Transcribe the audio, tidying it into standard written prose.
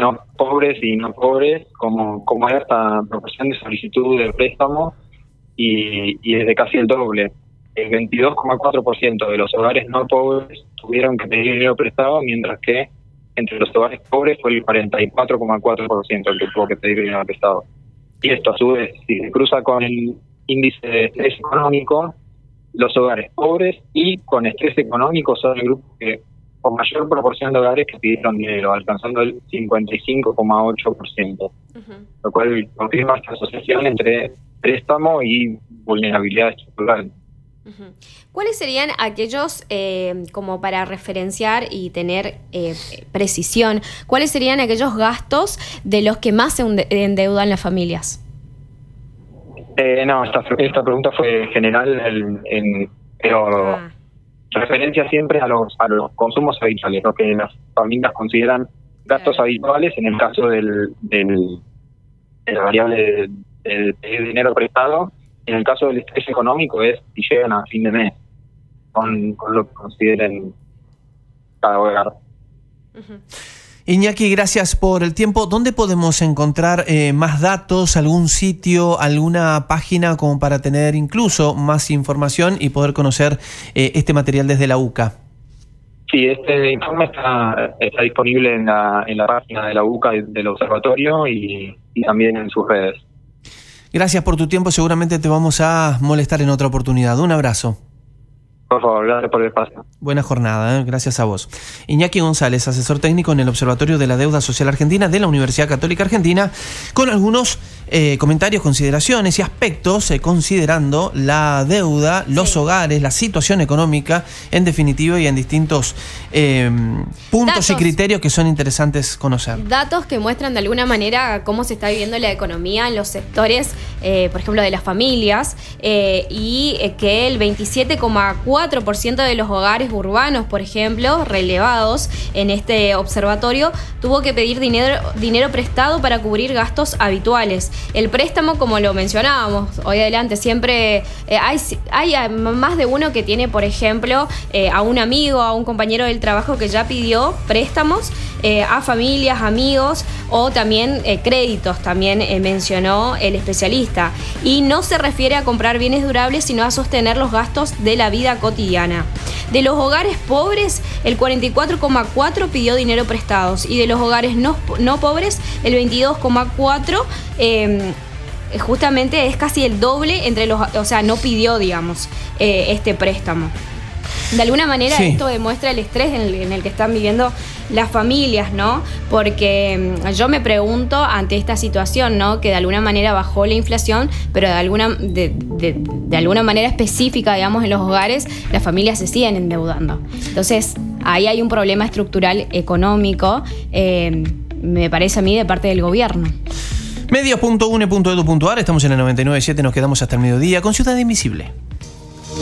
no pobres y no pobres, como es esta proporción de solicitud de préstamo, y es de casi el doble. El 22,4% de los hogares no pobres tuvieron que pedir dinero prestado, mientras que entre los hogares pobres fue el 44,4% el que tuvo que pedir dinero prestado. Y esto, a su vez, si se cruza con el índice de estrés económico, los hogares pobres y con estrés económico son el grupo que con mayor proporción de hogares que pidieron dinero, alcanzando el 55,8%, lo cual confirma esta asociación entre préstamo y vulnerabilidad estructural. ¿Cuáles serían aquellos, como para referenciar y tener precisión, cuáles serían aquellos gastos de los que más se endeudan las familias? No, esta pregunta fue general, pero referencia siempre a los consumos habituales, lo que las familias consideran gastos habituales en el caso de la variable del dinero prestado. En el caso del estrés económico es si llegan a fin de mes, con lo que consideren cada hogar. Iñaki, gracias por el tiempo. ¿Dónde podemos encontrar más datos, algún sitio, alguna página como para tener incluso más información y poder conocer este material desde la UCA? Sí, este informe está disponible en la página de la UCA del observatorio y también en sus redes. Gracias por tu tiempo, seguramente te vamos a molestar en otra oportunidad. Un abrazo. Por favor, gracias por el espacio. Buena jornada, gracias a vos. Iñaki González, asesor técnico en el Observatorio de la Deuda Social Argentina de la Universidad Católica Argentina, con algunos comentarios, consideraciones y aspectos considerando la deuda, los hogares, la situación económica, en definitiva, y en distintos puntos datos y criterios que son interesantes conocer. Datos que muestran de alguna manera cómo se está viviendo la economía en los sectores, por ejemplo, de las familias, y que el 27,4% de los hogares urbanos, por ejemplo, relevados en este observatorio, tuvo que pedir dinero prestado para cubrir gastos habituales. El préstamo, como lo mencionábamos hoy adelante, siempre hay más de uno que tiene, por ejemplo, a un amigo, a un compañero del trabajo que ya pidió préstamos, a familias, amigos, o también créditos, también mencionó el especialista. Y no se refiere a comprar bienes durables, sino a sostener los gastos de la vida cotidiana. De los hogares pobres, el 44,4% pidió dinero prestados, y de los hogares no pobres, el 22,4%, justamente es casi el doble entre los, o sea, no pidió, digamos, este préstamo. De alguna manera esto demuestra el estrés en el que están viviendo las familias, ¿no? Porque yo me pregunto ante esta situación, ¿no? Que de alguna manera bajó la inflación, pero de alguna manera específica, digamos, en los hogares, las familias se siguen endeudando. Entonces, ahí hay un problema estructural económico, me parece a mí, de parte del gobierno. Medios.une.edu.ar, estamos en el 99.7, nos quedamos hasta el mediodía con Ciudad Invisible.